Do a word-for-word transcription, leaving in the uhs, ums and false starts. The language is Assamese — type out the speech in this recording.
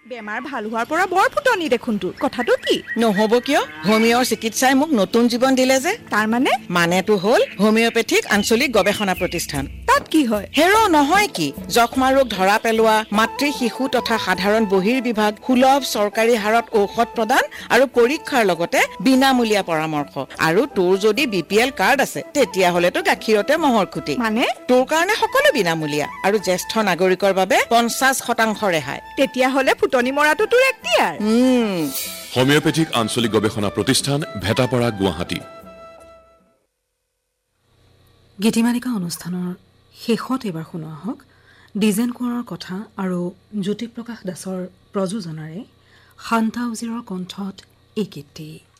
বেমাৰ ভাল হোৱাৰ পৰা বৰ ফুটনি দেখোন তোৰ কথাটো কি নহব কিয় হোমিঅৰ চিকিৎসাই মোক নতুন জীৱন দিলে যে তাৰ মানে মানেটো হ'ল হোমিঅপ্যাথিক আঞ্চলিক গৱেষণা প্ৰতিষ্ঠান তাত কি হয় হেৰ নহয় কি যক্ষ্মা ৰোগ ধৰা পেলোৱা মাতৃ শিশু তথা সাধাৰণ বহিৰ বিভাগ সুলভ চৰকাৰী হাৰত ঔষধ প্ৰদান আৰু পৰীক্ষাৰ লগতে বিনামূলীয়া পৰামৰ্শ আৰু তোৰ যদি বিপিএল কাৰ্ড আছে তেতিয়া হলেতো গাখীৰতে মহৰ খুটি মানে তোৰ কাৰণে সকলো বিনামূলীয়া আৰু জ্যেষ্ঠ নাগৰিকৰ বাবে পঞ্চাশ শতাংশ ৰেহাই তেতিয়া হলে ফুটনি মৰাটো তোৰ এক্টিয়াৰ উম হোমিঅপ্যাথিক আঞ্চলিক গৱেষণা প্ৰতিষ্ঠান ভেটাপাৰা গুৱাহাটী গীতিমালিকা অনুষ্ঠানৰ শেষত এবাৰ শুনোৱা হওক ডিজেন কোঁৱৰৰ কথা আৰু জ্যোতিপ্ৰকাশ দাসৰ প্ৰযোজনাৰে শান্তা উজিৰৰ কণ্ঠত এই গীতটি